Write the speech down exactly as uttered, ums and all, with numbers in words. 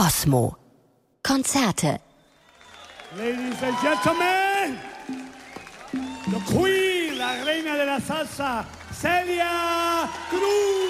Osmo. Konzerte. Ladies and Gentlemen, the Queen, la reina de la salsa, Celia Cruz.